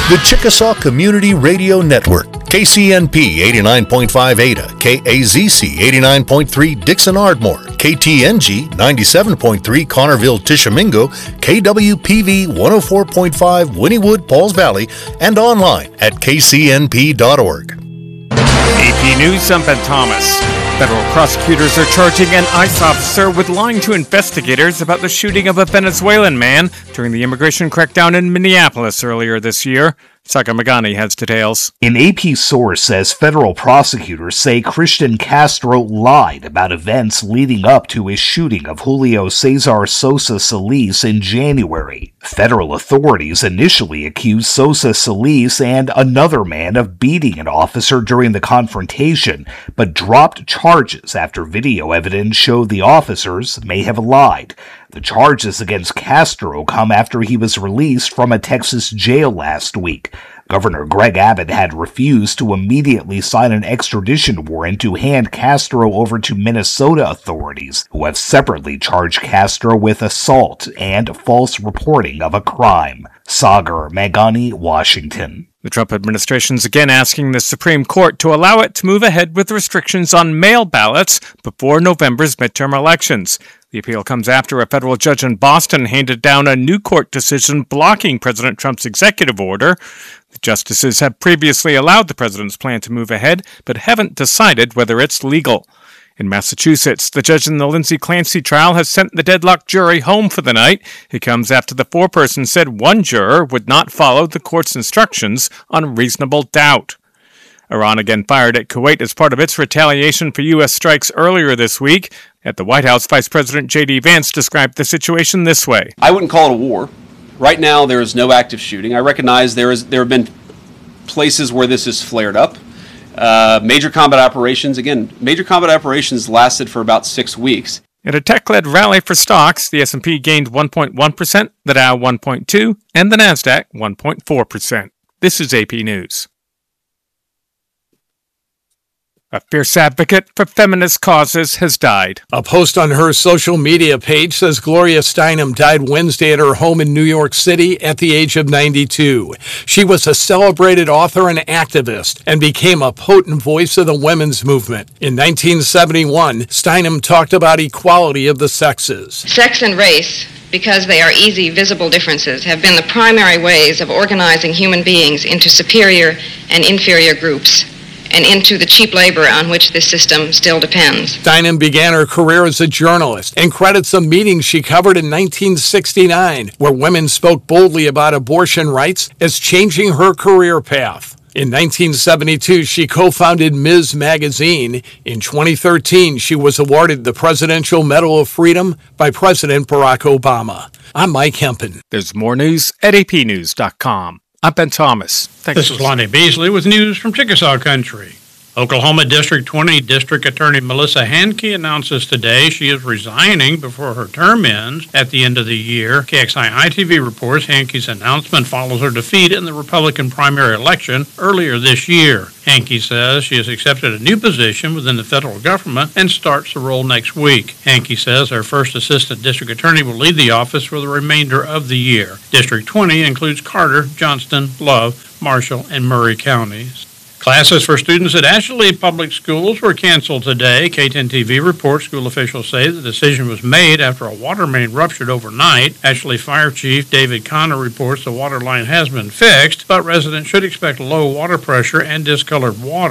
The Chickasaw Community Radio Network, KCNP 89.5 Ada, KAZC 89.3 Dixon Ardmore, KTNG 97.3 Connerville Tishomingo, KWPV 104.5 Wynnewood Pauls Valley, and online at kcnp.org. AP News, I'm Ben Thomas. Federal prosecutors are charging an ICE officer with lying to investigators about the shooting of a Venezuelan man during the immigration crackdown in Minneapolis earlier this year. Saka Magani has details. An AP source says federal prosecutors say Christian Castro lied about events leading up to his shooting of Julio Cesar Sosa Solis in January. Federal authorities initially accused Sosa Solis and another man of beating an officer during the confrontation, but dropped charges after video evidence showed the officers may have lied. The charges against Castro come after he was released from a Texas jail last week. Governor Greg Abbott had refused to immediately sign an extradition warrant to hand Castro over to Minnesota authorities, who have separately charged Castro with assault and false reporting of a crime. Sagar Magani, Washington. The Trump administration's again asking the Supreme Court to allow it to move ahead with restrictions on mail ballots before November's midterm elections. The appeal comes after a federal judge in Boston handed down a new court decision blocking President Trump's executive order. The justices have previously allowed the president's plan to move ahead, but haven't decided whether it's legal. In Massachusetts, the judge in the Lindsay Clancy trial has sent the deadlocked jury home for the night. It comes after the foreperson said one juror would not follow the court's instructions on reasonable doubt. Iran again fired at Kuwait as part of its retaliation for U.S. strikes earlier this week. At the White House, Vice President J.D. Vance described the situation this way. I wouldn't call it a war. Right now, there is no active shooting. I recognize there have been places where this has flared up. Major combat operations lasted for about 6 weeks. In a tech-led rally for stocks, the S&P gained 1.1%, the Dow 1.2%, and the Nasdaq 1.4%. This is AP News. A fierce advocate for feminist causes has died. A post on her social media page says Gloria Steinem died Wednesday at her home in New York City at the age of 92. She was a celebrated author and activist and became a potent voice of the women's movement. In 1971, Steinem talked about equality of the sexes. Sex and race, because they are easy, visible differences, have been the primary ways of organizing human beings into superior and inferior groups, and into the cheap labor on which this system still depends. Steinem began her career as a journalist and credits a meeting she covered in 1969, where women spoke boldly about abortion rights, as changing her career path. In 1972, she co-founded Ms. Magazine. In 2013, she was awarded the Presidential Medal of Freedom by President Barack Obama. I'm Mike Hempen. There's more news at apnews.com. I'm Ben Thomas. Thanks. This is Lonnie Beasley with news from Chickasaw Country. Oklahoma District 20 District Attorney Melissa Hankey announces today she is resigning before her term ends at the end of the year. KXI-TV reports Hankey's announcement follows her defeat in the Republican primary election earlier this year. Hankey says she has accepted a new position within the federal government and starts the role next week. Hankey says her first assistant district attorney will lead the office for the remainder of the year. District 20 includes Carter, Johnston, Love, Marshall, and Murray counties. Classes for students at Ashley Public Schools were canceled today. KTEN-TV reports school officials say the decision was made after a water main ruptured overnight. Ashley Fire Chief David Connor reports the water line has been fixed, but residents should expect low water pressure and discolored water.